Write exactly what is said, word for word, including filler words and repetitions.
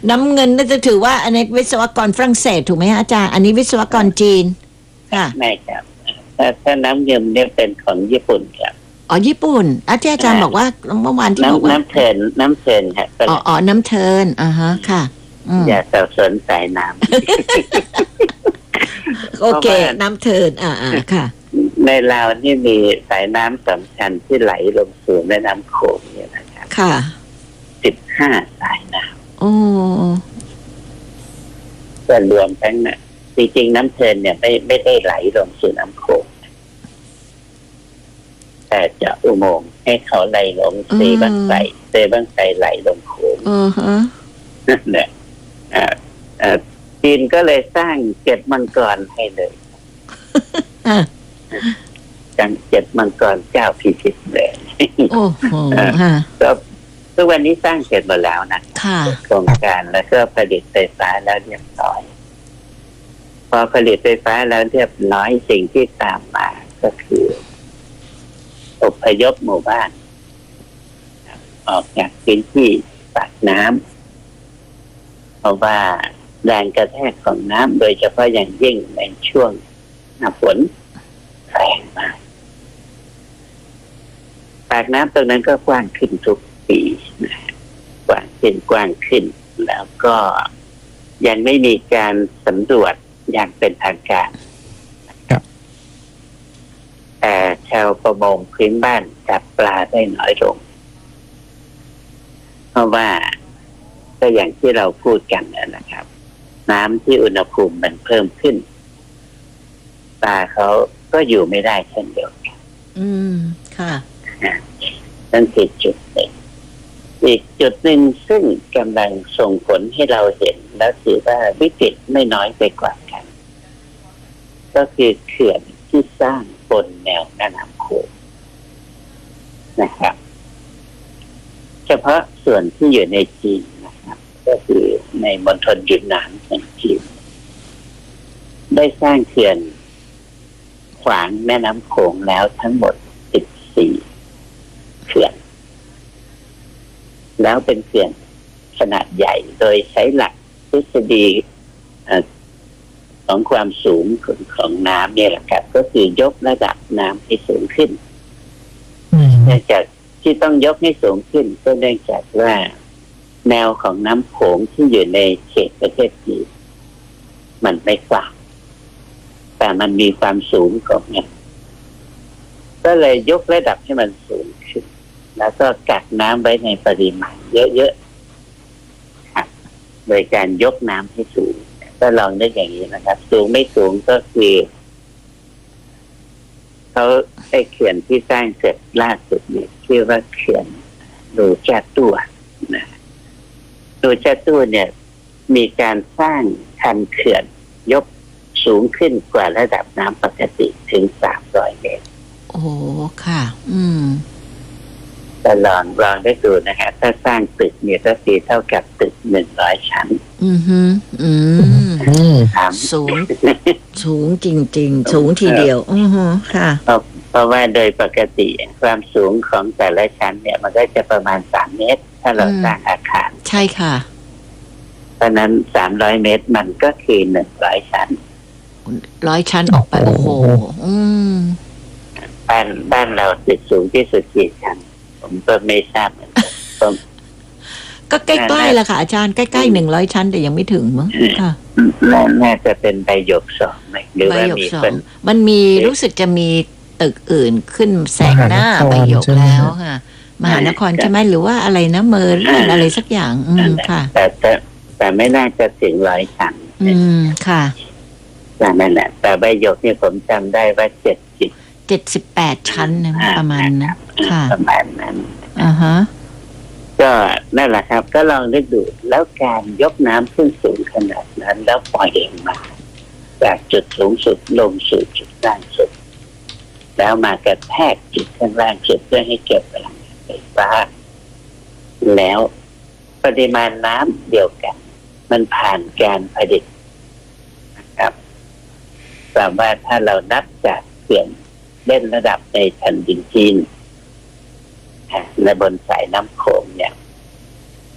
น้ำเงินน่าจะถือว่าอันนี้วิศวกรฝรั่งเศสถูกไหมฮะอาจารย์อันนี้วิศวกรจีนค่ะไม่ครับถ้าถ้าน้ำเงินเนี่ยเป็นของญี่ปุ่นครับอ๋อญี่ปุ่นอาจารย์อาจารย์บอกว่าเมื่อวานที่บอกว่าน้ำเทินน้ำเทินฮะอ๋ออ๋อน้ำเทินอ่าฮะค่ะอย่าสับสนสายน้ำโอเคน้ำเทินอ่าอ่าค่ะในลาวนี่มีสายน้ำสำคัญที่ไหลลงสู่แม่น้ำโขงเนี่ยนะครับค่ะสิบห้าสายน้ำโอ้ก็รวมทั้งน่ะจริงๆน้ำเทินเนี่ยไม่ไม่ได้ไหลลงสู่น้ำโขงแต่จะอุโมงค์ให้เขาไหลลงเซบังไสเซบังไสไหลลงโขงอือฮะนั่นแหละอ่าอ่าจีนก็เลยสร้างเจ็ดมังกรให้เลยจังเจ็ดมังกรเจ้าพิชิตเลยโอ้โหก็ทุกวันนี้สร้างเสร็จหมดแล้วนะโครงการแล้วก็ผลิตไฟฟ้าแล้วเรียบร้อยพอผลิตไฟฟ้าแล้วเรียบร้อยสิ่งที่ตามมาก็คืออพยพหมู่บ้านออกจากพื้นที่ปากน้ำเพราะว่าแรงกระแทกของน้ำโดยเฉพาะอย่างยิ่งในช่วงหน้าฝนแรงมากปากน้ำตรงนั้นก็กว้างขึ้นทุกปีนะกว้างขึ้นกว้างขึ้นแล้วก็ยังไม่มีการสำรวจอย่างเป็นทางการแต่ชาวประมงพื้นบ้านจับปลาได้น้อยลงเพราะว่าก็อย่างที่เราพูดกันนะครับ น้ำที่อุณหภูมิมันเพิ่มขึ้นปลาเขาก็อยู่ไม่ได้เช่นเดียวกันอืมค่ะนั่นคือจุดหนึ่งอีกจุดหนึ่งซึ่งกำลังส่งผลให้เราเห็นแล้วถือว่าวิกฤตไม่น้อยไปกว่ากันก็คือเขื่อนที่สร้างบนแนวแม่น้ำโขงนะครับเฉพาะส่วนที่อยู่ในจีนนะครับก็คือในมณฑลยุนนานของจีนได้สร้างเขื่อนขวางแม่น้ำโขงแล้วทั้งหมดสิบสี่เขื่อนแล้วเป็นเขื่อนขนาดใหญ่โดยใช้หลักทฤษฎีของความสูงของน้ำเนี่ยแหละครับก็คือยกระดับน้ำให้สูงขึ้นเนื่องจากที่ต้องยกให้สูงขึ้นก็เนื่องจากว่าแนวของน้ำโขงที่อยู่ในเขตประเทศจีนมันไม่กว้างแต่มันมีความสูงของมันก็เลยยกระดับให้มันสูงขึ้นแล้วก็กักน้ำไว้ในปริมาณเยอะๆครับโดยการยกน้ำให้สูงก็ลองนึกอย่างนี้นะครับสูงไม่สูงก็คือเขาไอ้เขื่อนที่สร้างเสร็จล่าสุดเนี่ยชื่อว่าเขื่อนดูแจตัวนะดูแจตัวเนี่ยมีการสร้างคันเขื่อนยกสูงขึ้นกว่าระดับน้ำปกติถึงสามร้อยเมตรโอ้ค่ะอืมแต่ลองลองได้ดูนะฮะถ้าสร้างตึกเนี่ยก็คือเท่ากับตึกหนึ่งร้อยชั้นอือฮึอืมสูงสูงจริงๆสูงทีเดียวอือฮึค่ะเพราะว่าโดยปกติความสูงของแต่ละชั้นเนี่ยมันก็จะประมาณสามเมตรถ้าเราสร้างอาคารใช่ค่ะเพราะนั้นสามร้อยเมตรมันก็คือหนึ่งร้อยชั้นร้อยชั้นออกไปโอ้โหอืมบ้านบ้านเราตึกสูงที่สุดกี่ชั้นผมก็ไม่ทราบเหมือนกันก็ใกล้ๆแหละค่ะอาจารย์ใกล้ๆหนึ่งร้อยชั้นแต่ยังไม่ถึงมั้งค่ะน่าจะเป็นใบหยกสองหรือว่ามีเป็นมันมีรู้สึกจะมีตึกอื่นขึ้นแซงหน้าใบหยกแล้วค่ะมหานครใช่ไหมหรือว่าอะไรนะเมอร์อะไรสักอย่างอืมค่ะแต่แต่แต่ไม่น่าจะถึงร้อยชั้นอืมค่ะแต่นั่นแหละแต่ใบหยกเนี่ยผมจำได้ว่าเจ็ดสิบเจ็ดสิบแปดชั้นนะประมาณนั้นค่ะประมาณนั้นอ่าฮะก็นั่นแหละครับก็ลองนึกดูแล้วการยกน้ำขึ้นสูงขนาดนั้นแล้วปล่อยเองมาจากจุดสูงสุดลงสู่จุดล่างสุดแล้วมากระแทกจุดข้างล่างสุดเพื่อให้เก็บพลังงานไฟฟ้าแล้วปริมาณน้ำเดียวกันมันผ่านการผลิตนะครับแต่ว่าถ้าเรานับจากเขื่อนเล่นระดับในแผ่นดินจีนและบนสายน้ำโขงเนี่ย